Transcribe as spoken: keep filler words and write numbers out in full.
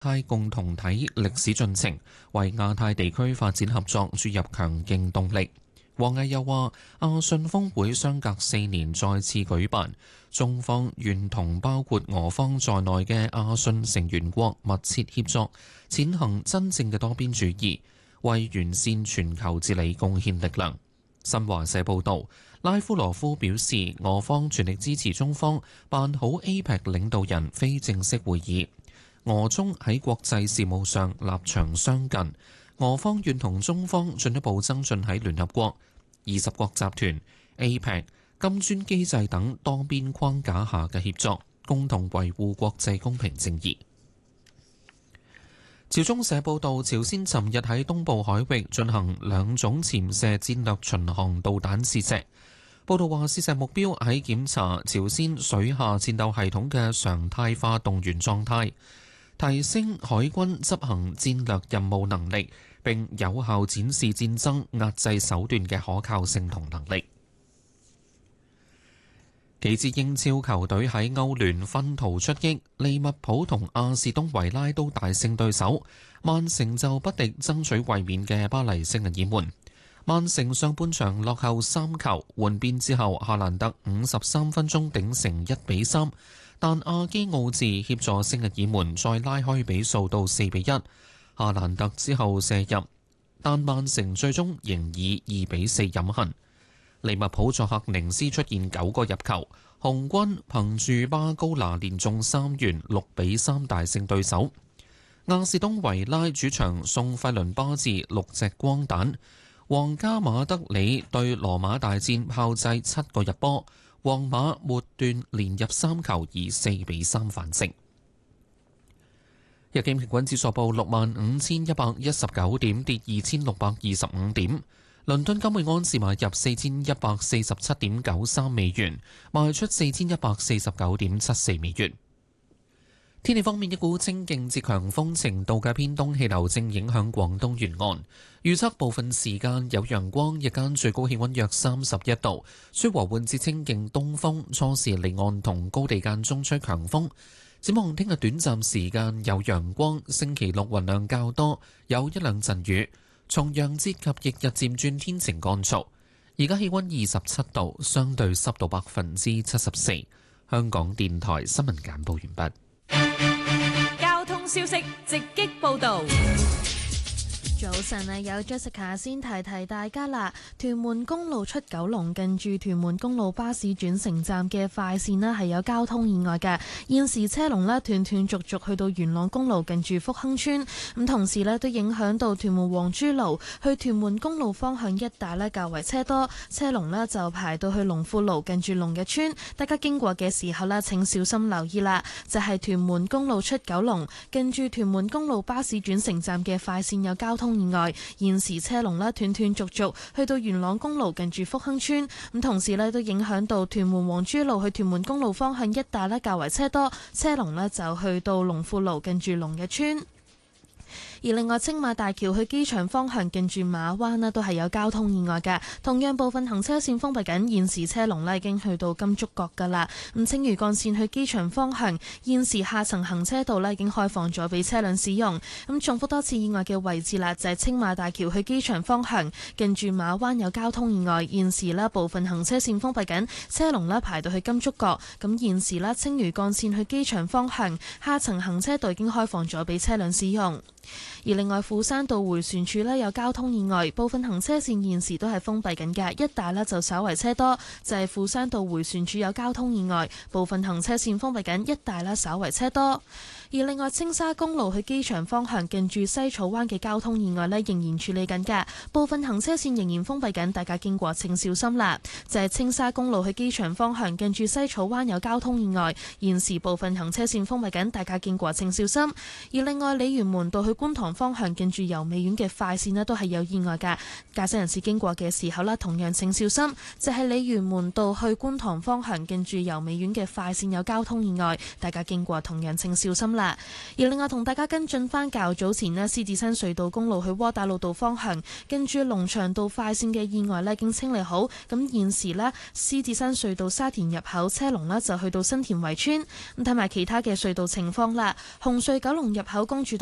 太共同體歷史進程，為亞太地區發展合作注入強勁動力。王毅又話：亞信峰會相隔四年再次舉辦，中方願同包括俄方在內嘅亞信成員國密切協作，踐行真正嘅多邊主義，為完善全球治理貢獻力量。新華社報導，拉夫羅夫表示，俄方全力支持中方辦好 A P E C 領導人非正式會議。俄中喺國際事務上立場相近，俄方願同中方進一步增進喺聯合國、二十國集團、A P E C、金磚機制等多邊框架下嘅協作，共同維護國際公平正義。朝中社報導，朝鮮尋日喺東部海域進行兩種潛射戰略巡航導彈試射。報導話，試射目標喺檢查朝鮮水下戰鬥系統嘅常態化動員狀態，提升海軍執行戰略任務能力，並有效展示戰爭壓制手段嘅可靠性同能力。幾支英超球隊喺歐聯分途出擊，利物浦同阿士東維拉都大勝對手，曼城就不敵爭取衛冕嘅巴黎聖日耳門。曼城上半場落後三球，換邊之後，夏蘭特五十三分鐘頂成一比三，但阿基奧治協助聖日耳門再拉開比數到四比一。夏蘭特之後射入，但曼城最終仍以二比四飲恨。利物浦作客寧斯出現九個入球，紅軍憑住巴高拿連中三元，六比三大勝對手。亞士東維拉主場送費倫巴治六隻光蛋，皇家馬德里對羅馬大戰炮製七個入波，皇馬末段連入三球，以四比三反勝。日經平均指數報六萬五千一百一十九點，跌二千六百二十五點。倫敦金每盎司買入四千一百四十七點九三美元，賣出四千一百四十九點七四美元。天氣方面，一股清勁至強風程度嘅偏東氣流正影響廣東沿岸，預測部分時間有陽光，日間最高氣溫約三十一度，吹和緩至清勁東風，初時離岸同高地間中吹強風。展望聽日短暫時間有陽光，星期六雲量較多，有一兩陣雨。重陽節及翌日漸轉天晴乾燥，而家氣溫二十七度，相對濕度百分之七十四。香港電台新聞簡報完畢。交通消息直擊報道。 早晨啊，有 Jessica 先提提大家啦。屯門公路出九龍近住屯門公路巴士轉乘站嘅快線呢係有交通意外嘅，現時車龍呢斷斷續續去到元朗公路近住福亨村，咁同時呢都影響到屯門黃珠路去屯門公路方向一帶呢較為車多，車龍呢就排到去龍富路近住龍日村，大家經過嘅時候呢請小心留意啦。就係、是、屯門公路出九龍近住屯門公路巴士轉乘站嘅快線有交通意外，現時車龍咧斷斷續續去到元朗公路近住福亨村，咁同時咧都影響到屯門黃珠路去屯門公路方向一帶咧較為車多，車龍咧就去到龍富路近住龍日村。而另外青馬大橋去機場方向近住馬灣咧都係有交通意外嘅，同樣部分行車線封閉緊，現時車龍咧已經去到金竹角噶啦。咁青嶼幹線去機場方向現時下層行車道咧已經開放咗俾車輛使用。咁重複多次意外嘅位置啦，就係青馬大橋去機場方向近住馬灣有交通意外，現時咧部分行車線封閉緊，車龍咧排到去金竹角。咁現時咧青嶼幹線去機場方向下層行車道已經開放咗俾車輛使用。而另外富山道回旋處呢有交通意外，部分行車線現時都係封閉緊嘅，一帶呢就稍為車多，就係、是、富山道回旋處有交通意外，部分行車線封閉緊，一帶呢稍為車多。而另外青沙公路去機場方向近住西草灣嘅交通意外呢仍然處理緊嘅，部分行車線仍然封閉緊，大家經過請小心啦。就係、是、青沙公路去機場方向近住西草灣有交通意外，現時部分行車線封閉緊，大家經過請小心。而另外鯉魚門道去去觀塘方向近住油美苑嘅快線呢都係有意外㗎，駕駛人士經過嘅時候呢，同樣請小心。就係鯉魚門道去觀塘方向近住油美苑嘅快線有交通意外，大家經過同樣請小心啦。而另外同大家跟進翻較早前呢，獅子山隧道公路去窩打老道方向近住龍翔道快線嘅意外呢已經清理好，咁現時呢，獅子山隧道沙田入口車龍呢就去到新田圍村。咁睇埋其他嘅隧道情況啦，紅隧九龍入口公主道